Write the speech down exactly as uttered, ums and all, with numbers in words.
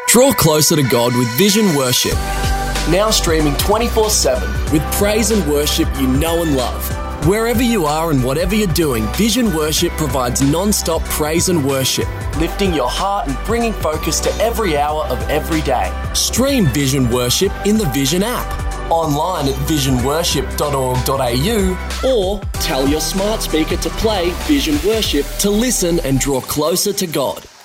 Draw closer to God with Vision Worship. Now streaming twenty-four seven with praise and worship you know and love. Wherever you are and whatever you're doing, Vision Worship provides non-stop praise and worship, lifting your heart and bringing focus to every hour of every day. Stream Vision Worship in the Vision app, online at vision worship dot org dot a u, or tell your smart speaker to play Vision Worship to listen and draw closer to God.